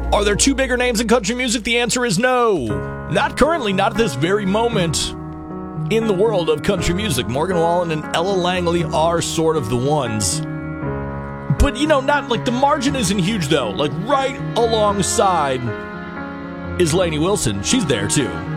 Are there two bigger names in country music? The answer is no. Not currently, not at this very moment. In the world of country music, Morgan Wallen and Ella Langley are sort of the ones. But, not like the margin isn't huge, though. Like, right alongside is Lainey Wilson. She's there, too.